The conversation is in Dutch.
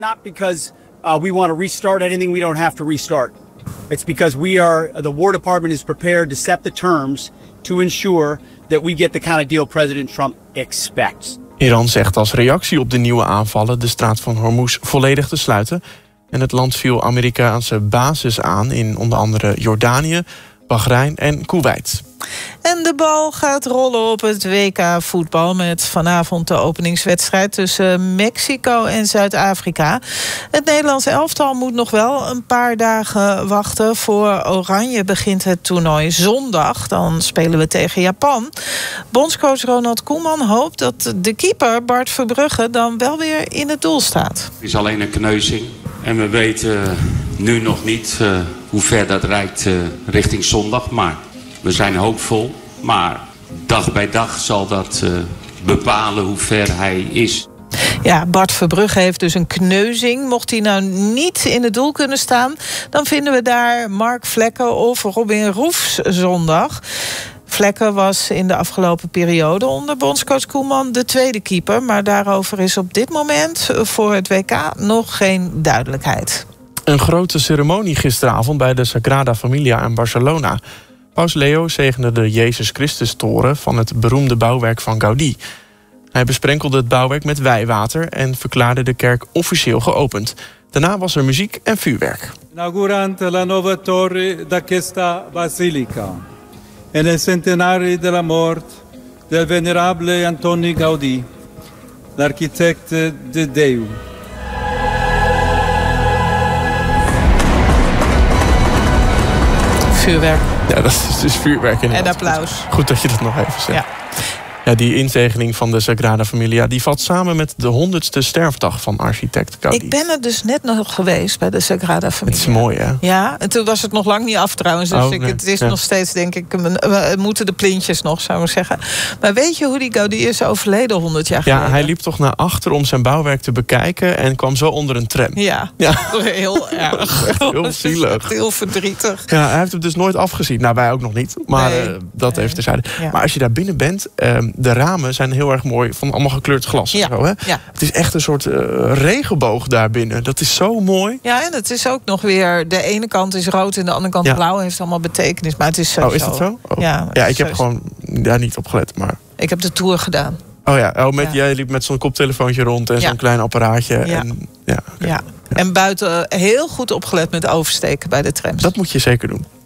Not because we want to restart anything we don't have to restart. It's because the War Department is prepared to set the terms to ensure that we get the kind of deal President Trump expects. Iran zegt als reactie op de nieuwe aanvallen de straat van Hormuz volledig te sluiten. En het land viel Amerikaanse bases aan in onder andere Jordanië, Bahrein en Kuwait. En de bal gaat rollen op het WK voetbal met vanavond de openingswedstrijd tussen Mexico en Zuid-Afrika. Het Nederlands elftal moet nog wel een paar dagen wachten. Voor Oranje begint het toernooi zondag. Dan spelen we tegen Japan. Bondscoach Ronald Koeman hoopt dat de keeper Bart Verbrugge dan wel weer in het doel staat. Het is alleen een kneuzing en we weten nu nog niet hoe ver dat reikt richting zondag, maar we zijn hoopvol, maar dag bij dag zal dat bepalen hoe ver hij is. Ja, Bart Verbrugge heeft dus een kneuzing. Mocht hij nou niet in het doel kunnen staan, dan vinden we daar Mark Vlekken of Robin Roefs zondag. Vlekken was in de afgelopen periode onder bondscoach Koeman de tweede keeper, maar daarover is op dit moment voor het WK nog geen duidelijkheid. Een grote ceremonie gisteravond bij de Sagrada Familia in Barcelona. Paus Leo zegende de Jezus Christus-toren van het beroemde bouwwerk van Gaudí. Hij besprenkelde het bouwwerk met wijwater en verklaarde de kerk officieel geopend. Daarna was er muziek en vuurwerk. Inaugurante la nuova torre d'aquesta basilica. En il centenario della morte del venerabile Antoni Gaudí, l'architetto de Deu. Vuurwerk. Ja, dat is dus vuurwerk inderdaad. En applaus. Goed dat je dat nog even zegt. Ja. Ja, die inzegening van de Sagrada Familia die valt samen met de 100ste sterfdag van architect Gaudí. Ik ben er dus net nog geweest bij de Sagrada Familia. Het is mooi, hè? Ja, en toen was het nog lang niet af trouwens. Dus het is nog steeds, denk ik, moeten de plintjes nog, zou ik zeggen. Maar weet je hoe die Gaudí is overleden 100 jaar geleden? Ja, hij liep toch naar achter om zijn bouwwerk te bekijken en kwam zo onder een tram. Ja. Heel erg. Echt heel zielig. Echt heel verdrietig. Ja, hij heeft hem dus nooit afgezien. Nou, wij ook nog niet. Maar dat heeft terzijde. Ja. Maar als je daar binnen bent, de ramen zijn heel erg mooi, van allemaal gekleurd glas. Ja. Zo, hè? Ja. Het is echt een soort regenboog daar binnen. Dat is zo mooi. Ja, en het is ook nog weer, de ene kant is rood en de andere kant blauw, heeft allemaal betekenis. Maar het is zo. Oh, is dat zo? Oh. Ja, ik heb gewoon daar niet op gelet. Maar ik heb de tour gedaan. Oh ja, jij liep met zo'n koptelefoontje rond en zo'n klein apparaatje. Ja. En, En buiten heel goed opgelet met oversteken bij de trams. Dat moet je zeker doen.